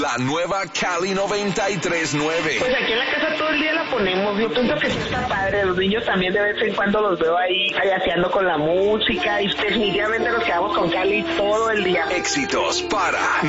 La nueva Cali 93.9. Pues aquí en la casa todo el día la ponemos. Yo pienso que sí está padre. Los niños también de vez en cuando los veo ahí haciendo con la música. Y definitivamente nos quedamos con Cali todo el día. Éxitos para